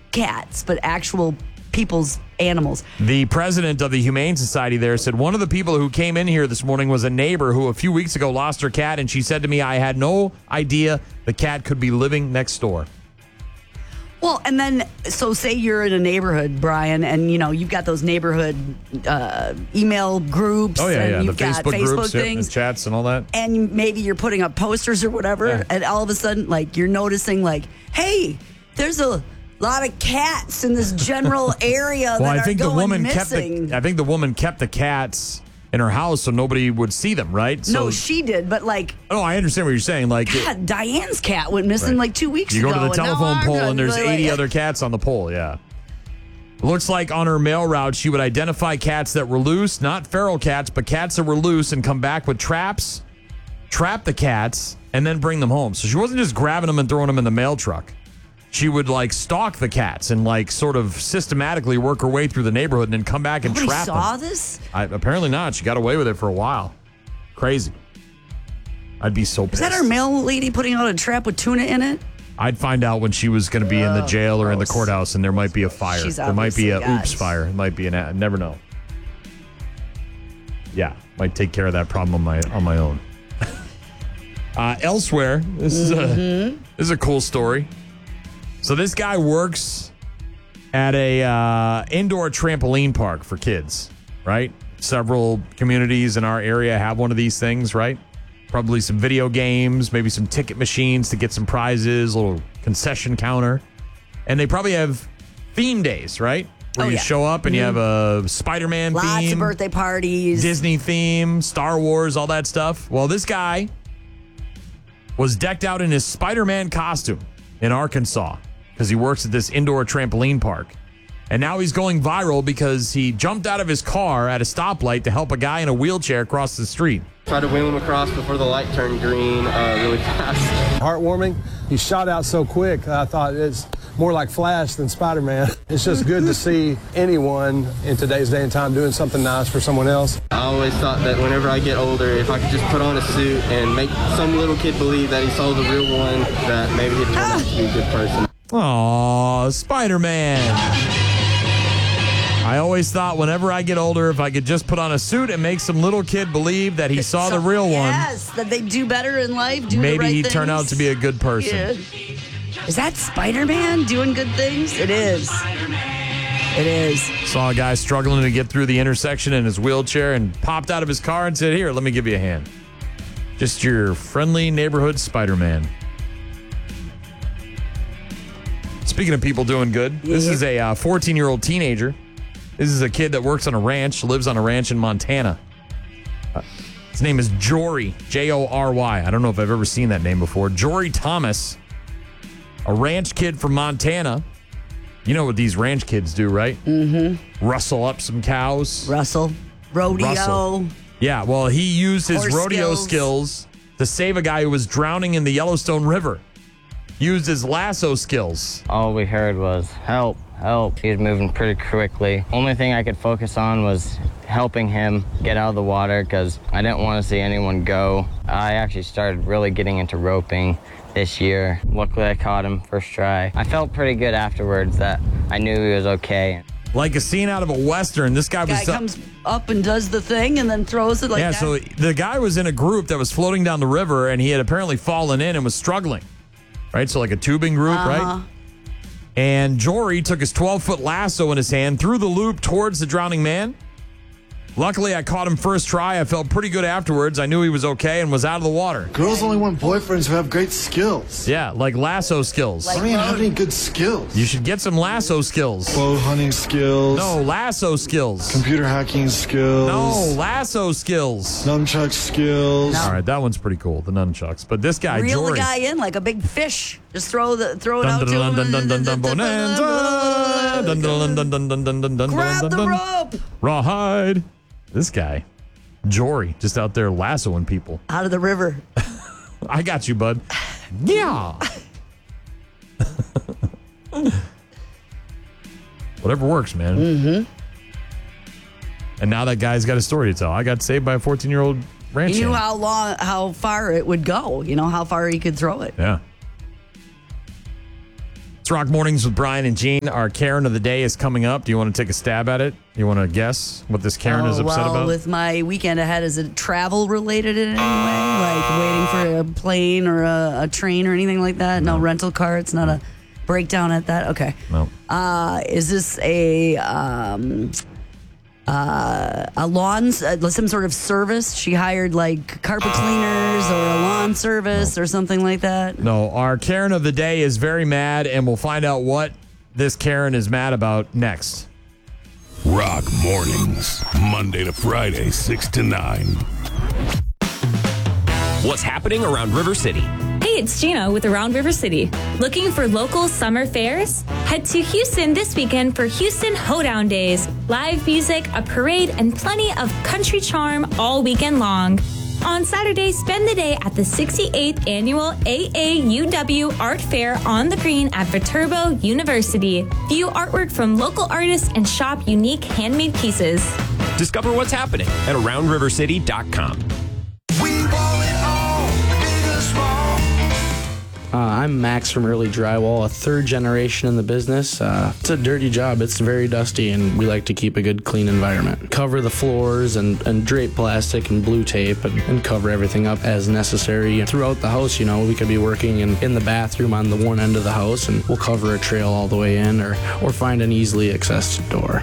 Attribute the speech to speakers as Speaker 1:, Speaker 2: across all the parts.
Speaker 1: cats, but actual people's animals.
Speaker 2: The president of the Humane Society there said one of the people who came in here this morning was a neighbor who a few weeks ago lost her cat, and she said to me, I had no idea the cat could be living next door.
Speaker 1: Well, and then, so say you're in a neighborhood, Brian, and, you've got those neighborhood email groups.
Speaker 2: Oh, yeah,
Speaker 1: and
Speaker 2: the
Speaker 1: you've got
Speaker 2: Facebook
Speaker 1: Facebook
Speaker 2: groups,
Speaker 1: things.
Speaker 2: and chats and all that.
Speaker 1: And maybe you're putting up posters or whatever, and all of a sudden, you're noticing, hey, there's a lot of cats in this general area that
Speaker 2: I think
Speaker 1: are
Speaker 2: the woman
Speaker 1: missing.
Speaker 2: I think the woman kept the cats in her house so nobody would see them, right?
Speaker 1: No, she did, but
Speaker 2: Oh, I understand what you're saying.
Speaker 1: God, Diane's cat went missing 2 weeks
Speaker 2: ago. You
Speaker 1: ago.
Speaker 2: go to the telephone pole and there's 80 other cats on the pole, yeah. Looks like on her mail route, she would identify cats that were loose, not feral cats, but cats that were loose, and come back with traps, trap the cats, and then bring them home. So she wasn't just grabbing them and throwing them in the mail truck. She would stalk the cats and sort of systematically work her way through the neighborhood and then come back and trap them.
Speaker 1: Nobody saw this?
Speaker 2: Apparently not. She got away with it for a while. Crazy. I'd be so pissed.
Speaker 1: Is that our mail lady putting out a trap with tuna in it?
Speaker 2: I'd find out when she was going to be in the jail or in the courthouse, and there might be a fire. There might be a oops fire. It might be I never know. Yeah, might take care of that problem on my own. Elsewhere, this is a cool story. So this guy works at a indoor trampoline park for kids, right? Several communities in our area have one of these things, right? Probably some video games, maybe some ticket machines to get some prizes, a little concession counter. And they probably have theme days, right? Where you show up and you have a Spider-Man theme.
Speaker 1: Lots of birthday parties.
Speaker 2: Disney theme, Star Wars, all that stuff. Well, this guy was decked out in his Spider-Man costume in Arkansas because he works at this indoor trampoline park. And now he's going viral because he jumped out of his car at a stoplight to help a guy in a wheelchair cross the street.
Speaker 3: Tried to wheel him across before the light turned green really fast.
Speaker 4: Heartwarming. He shot out so quick, I thought it's more like Flash than Spider-Man. It's just good to see anyone in today's day and time doing something nice for someone else.
Speaker 3: I always thought that whenever I get older, if I could just put on a suit and make some little kid believe that he saw the real one, that maybe he'd turn out to be a good person.
Speaker 2: Aw, Spider-Man. I always thought whenever I get older, if I could just put on a suit and make some little kid believe that he saw the real one.
Speaker 1: Yes, that they do better in life, do
Speaker 2: maybe
Speaker 1: the right
Speaker 2: he'd
Speaker 1: things.
Speaker 2: turn out to be a good person.
Speaker 1: Yeah. Is that Spider-Man doing good things? It is. It is.
Speaker 2: Saw a guy struggling to get through the intersection in his wheelchair and popped out of his car and said, here, let me give you a hand. Just your friendly neighborhood Spider-Man. Speaking of people doing good, this is a 14-year-old teenager. This is a kid that works on a ranch, lives on a ranch in Montana. His name is Jory, Jory. I don't know if I've ever seen that name before. Jory Thomas, a ranch kid from Montana. You know what these ranch kids do, right? Mm-hmm. Rustle up some cows.
Speaker 1: Rodeo.
Speaker 2: Yeah, well, he used his
Speaker 1: Horse
Speaker 2: rodeo skills to save a guy who was drowning in the Yellowstone River. Used his lasso skills.
Speaker 5: All we heard was, help, help. He was moving pretty quickly. Only thing I could focus on was helping him get out of the water because I didn't want to see anyone go. I actually started really getting into roping this year. Luckily, I caught him first try. I felt pretty good afterwards that I knew he was okay.
Speaker 2: Like a scene out of a Western. This guy
Speaker 1: comes up and does the thing and then throws it like that.
Speaker 2: Yeah, so the guy was in a group that was floating down the river and he had apparently fallen in and was struggling. Right, so like a tubing group, right? And Jory took his 12-foot lasso in his hand, threw the loop towards the drowning man. Luckily, I caught him first try. I felt pretty good afterwards. I knew he was okay and was out of the water.
Speaker 6: Girls only want boyfriends who have great skills.
Speaker 2: Yeah, like lasso skills.
Speaker 6: I don't even have any good skills.
Speaker 2: You should get some lasso skills.
Speaker 6: Bow hunting skills.
Speaker 2: No, lasso skills.
Speaker 6: Computer hacking skills.
Speaker 2: No, lasso skills.
Speaker 6: Nunchuck skills.
Speaker 2: All right, that one's pretty cool, the nunchucks. But this guy,
Speaker 1: Reel
Speaker 2: Jory.
Speaker 1: the guy in like a big fish. Just throw it out to him. Grab the rope.
Speaker 2: Rawhide. This guy, Jory, just out there lassoing people.
Speaker 1: Out of the river.
Speaker 2: I got you, bud. Yeah. Whatever works, man. Mm-hmm. And now that guy's got a story to tell. I got saved by a 14-year-old ranch
Speaker 1: He knew
Speaker 2: hand.
Speaker 1: how far it would go. You know, how far he could throw it.
Speaker 2: Yeah. It's Rock Mornings with Brian and Gene. Our Karen of the day is coming up. Do you want to take a stab at it? You want to guess what this Karen is upset about?
Speaker 1: With my weekend ahead, is it travel related in any way? Like waiting for a plane or a train or anything like that? No rental car? It's not a breakdown at that? Okay.
Speaker 2: No.
Speaker 1: Is this a lawn, some sort of service? She hired like carpet cleaners or a lawn service or something like that?
Speaker 2: No, our Karen of the day is very mad, and we'll find out what this Karen is mad about next.
Speaker 7: Rock Mornings, Monday to Friday, 6 to 9.
Speaker 8: What's happening around River City?
Speaker 9: Hey, it's Gina with Around River City. Looking for local summer fairs? Head to Houston this weekend for Houston Hoedown Days. Live music, a parade, and plenty of country charm all weekend long. On Saturday, spend the day at the 68th Annual AAUW Art Fair on the Green at Viterbo University. View artwork from local artists and shop unique handmade pieces.
Speaker 8: Discover what's happening at AroundRiverCity.com.
Speaker 10: I'm Max from Early Drywall, a third generation in the business. It's a dirty job. It's very dusty, and we like to keep a good, clean environment. Cover the floors and drape plastic and blue tape and cover everything up as necessary. Throughout the house, we could be working in the bathroom on the one end of the house, and we'll cover a trail all the way in or find an easily accessed door.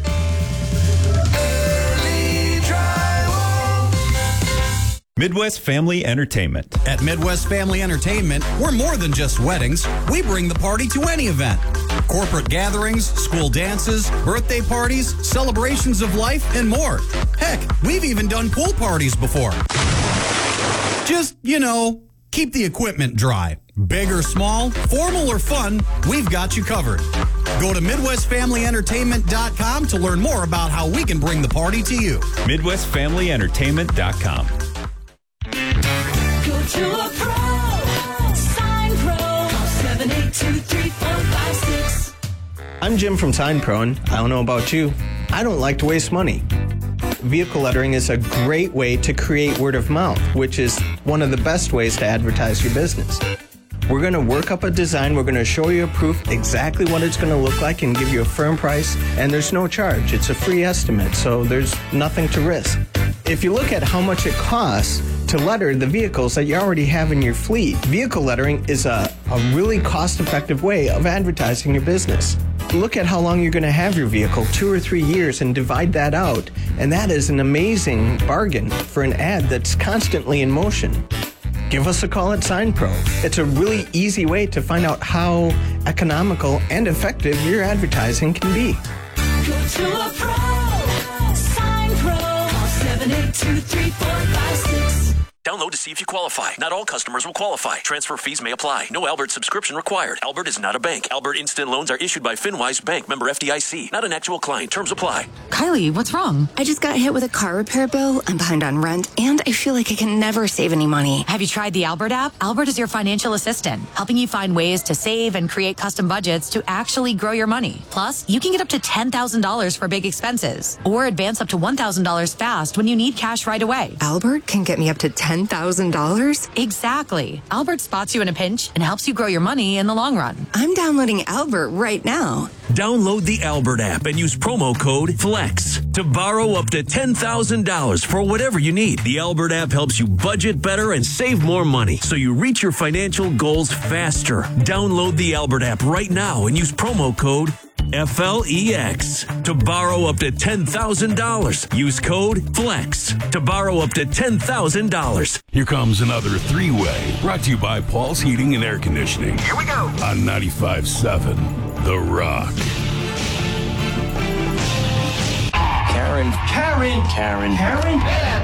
Speaker 11: Midwest Family Entertainment.
Speaker 12: At Midwest Family Entertainment, we're more than just weddings. We bring the party to any event. Corporate gatherings, school dances, birthday parties, celebrations of life, and more. Heck, we've even done pool parties before. Just, keep the equipment dry. Big or small, formal or fun, we've got you covered. Go to MidwestFamilyEntertainment.com to learn more about how we can bring the party to you.
Speaker 11: MidwestFamilyEntertainment.com.
Speaker 13: Go to a pro. Sign Pro. 7823456.
Speaker 14: I'm Jim from Sign Pro, and I don't know about you, I don't like to waste money. Vehicle lettering is a great way to create word of mouth, which is one of the best ways to advertise your business. We're going to work up a design, we're going to show you a proof exactly what it's going to look like and give you a firm price, and there's no charge. It's a free estimate, so there's nothing to risk. If you look at how much it costs to letter the vehicles that you already have in your fleet, vehicle lettering is a really cost-effective way of advertising your business. Look at how long you're going to have your vehicle, 2 or 3 years, and divide that out, and that is an amazing bargain for an ad that's constantly in motion. Give us a call at Sign Pro. It's a really easy way to find out how economical and effective your advertising can be.
Speaker 13: Go to a pro. Sign Pro. 7823456.
Speaker 8: Download to see if you qualify. Not all customers will qualify. Transfer fees may apply. No Albert subscription required. Albert is not a bank. Albert Instant Loans are issued by FinWise Bank, member FDIC. Not an actual client. Terms apply.
Speaker 15: Kylie, what's wrong? I just got hit with a car repair bill. I'm behind on rent, and I feel like I can never save any money.
Speaker 16: Have you tried the Albert app? Albert is your financial assistant, helping you find ways to save and create custom budgets to actually grow your money. Plus, you can get up to $10,000 for big expenses, or advance up to $1,000 fast when you need cash right away.
Speaker 15: Albert can get me up to $10,000?
Speaker 16: Exactly. Albert spots you in a pinch and helps you grow your money in the long run.
Speaker 15: I'm downloading Albert right now.
Speaker 8: Download the Albert app and use promo code FLEX to borrow up to $10,000 for whatever you need. The Albert app helps you budget better and save more money so you reach your financial goals faster. Download the Albert app right now and use promo code FLEX to borrow up to $10,000. Use code FLEX to borrow up to $10,000.
Speaker 7: Here comes another three-way, brought to you by Paul's Heating and Air Conditioning.
Speaker 13: Here we go.
Speaker 7: On 95.7, The Rock.
Speaker 5: Karen.